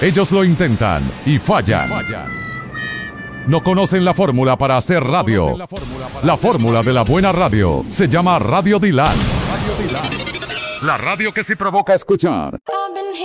Ellos lo intentan y fallan. No conocen la fórmula para hacer radio. La fórmula de la buena radio se llama Radio Dilan. La radio que sí provoca escuchar.